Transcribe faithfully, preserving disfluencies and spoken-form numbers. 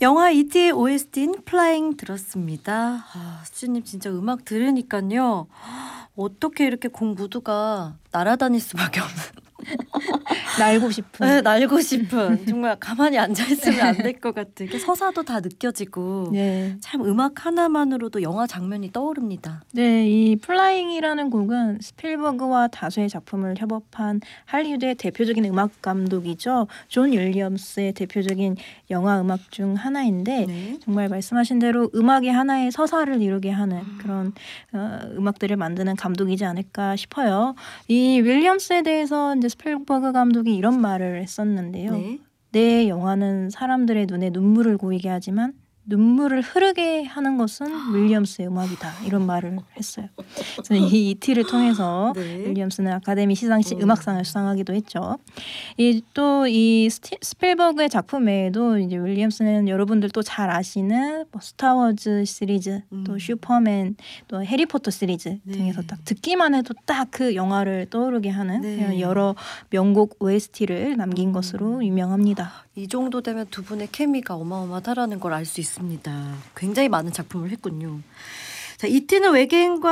영화 이티의 오에스티인 플라잉 들었습니다. 아, 수진님 진짜 음악 들으니까요. 어떻게 이렇게 곡 무드가 날아다닐 수밖에 없는. 날고 싶은. 네, 날고 싶은. 정말 가만히 앉아있으면 안 될 것 같은. 이게 서사도 다 느껴지고. 네. 참 음악 하나만으로도 영화 장면이 떠오릅니다. 네, 이 플라잉이라는 곡은 스필버그와 다수의 작품을 협업한 할리우드의 대표적인 음악 감독이죠. 존 윌리엄스의 대표적인 영화 음악 중 하나인데 네. 정말 말씀하신 대로 음악이 하나의 서사를 이루게 하는 그런 어, 음악들을 만드는 감독이지 않을까 싶어요. 이 윌리엄스에 대해서 이제 스필버그 감독이 이런 말을 했었는데요. 네. 내 영화는 사람들의 눈에 눈물을 고이게 하지만 눈물을 흐르게 하는 것은 윌리엄스의 음악이다. 이런 말을 했어요. 그래서 이 이티를 통해서 네. 윌리엄스는 아카데미 시상식 음. 음악상을 수상하기도 했죠. 또 이 스필버그의 작품 외에도 이제 윌리엄스는 여러분들 또 잘 아시는 뭐 스타워즈 시리즈, 음. 또 슈퍼맨, 또 해리포터 시리즈 네. 등에서 딱 듣기만 해도 딱 그 영화를 떠오르게 하는 네. 여러 명곡 오에스티를 남긴 음. 것으로 유명합니다. 이 정도 되면 두 분의 케미가 어마어마하다라는 걸 알 수 있습니다. 굉장히 많은 작품을 했군요. 자, 이티는 외계인과